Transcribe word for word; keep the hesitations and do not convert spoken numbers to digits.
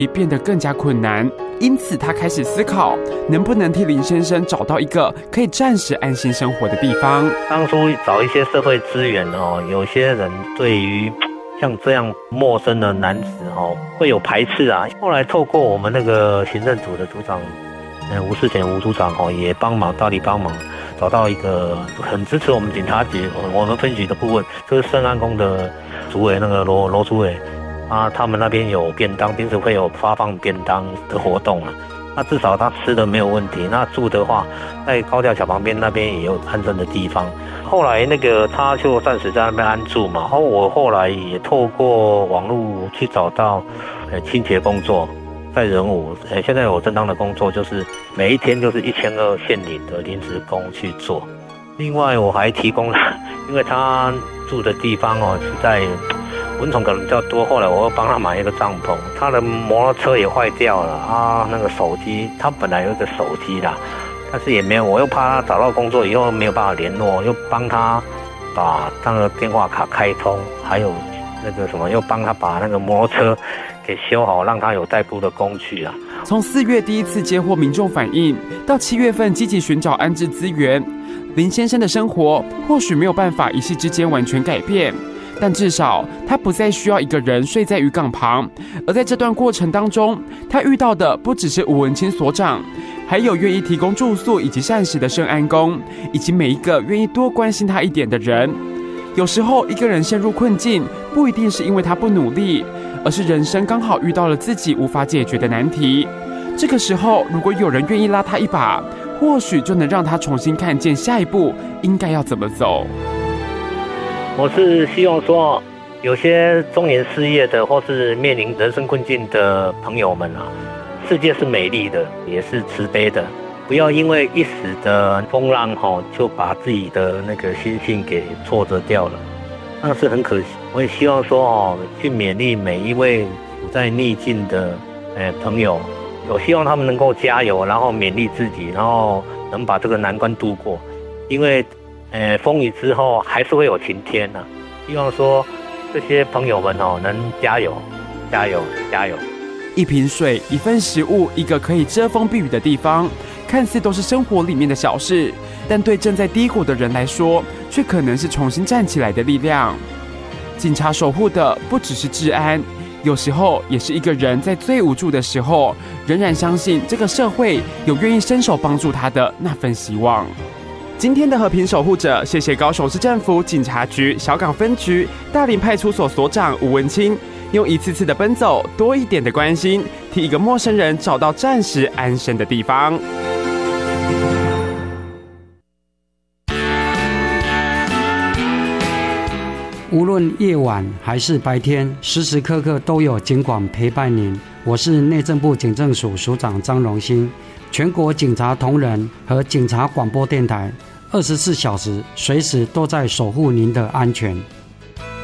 也变得更加困难。因此他开始思考能不能替林先生找到一个可以暂时安心生活的地方。 当初找一些社会资源哦，有些人对于像这样陌生的男子哦会有排斥啊。后来透过我们那个行政组的组长嗯吴世贤吴组长哦也帮忙大力帮忙，找到一个很支持我们警察局我们分局的部分，就是圣安宫的主委那个罗罗主委啊，他们那边有便当，平时会有发放便当的活动啊。那至少他吃的没有问题。那住的话，在高架桥旁边那边也有安身的地方。后来那个他就暂时在那边安住嘛。然后我后来也透过网络去找到，呃，清洁工作，在仁武，呃，现在有正当的工作，就是每一天就是一千二现领的临时工去做。另外我还提供了，因为他住的地方哦是在蚊虫可能比较多，后来我又帮他买一个帐篷，他的摩托车也坏掉了啊，那个手机他本来有一个手机啦，但是也没有，我又怕他找到工作以后没有办法联络，又帮他把那个电话卡开通，还有那个什么，又帮他把那个摩托车给修好，让他有代步的工具啊。 从四月第一次接获民众反映，到七月份积极寻找安置资源，林先生的生活或许没有办法一夕之间完全改变，但至少他不再需要一个人睡在渔港旁。而在这段过程当中，他遇到的不只是吴文清所长，还有愿意提供住宿以及膳食的圣安宫，以及每一个愿意多关心他一点的人。有时候一个人陷入困境，不一定是因为他不努力，而是人生刚好遇到了自己无法解决的难题。这个时候，如果有人愿意拉他一把，或许就能让他重新看见下一步应该要怎么走。 我是希望说，有些中年失业的或是面临人生困境的朋友们啊，世界是美丽的，也是慈悲的，不要因为一时的风浪吼，就把自己的那个心性给挫折掉了，那是很可惜。我也希望说哦，去勉励每一位处在逆境的呃朋友，我希望他们能够加油，然后勉励自己，然后能把这个难关度过，因为呃风雨之后还是会有晴天的、啊。希望说这些朋友们哦能加油，加油，加油。 一瓶水，一份食物，一个可以遮风避雨的地方，看似都是生活里面的小事，但对正在低谷的人来说，却可能是重新站起来的力量。警察守护的不只是治安，有时候也是一个人在最无助的时候，仍然相信这个社会有愿意伸手帮助他的那份希望。今天的和平守护者，谢谢高雄市政府警察局小港分局大林派出所所长吴文清，用一次次的奔走，多一点的关心，替一个陌生人找到暂时安身的地方。 无论夜晚还是白天，时时刻刻都有警广陪伴您。我是内政部警政署署长张荣兴，全国警察同仁和警察广播电台二十四小时随时都在守护您的安全。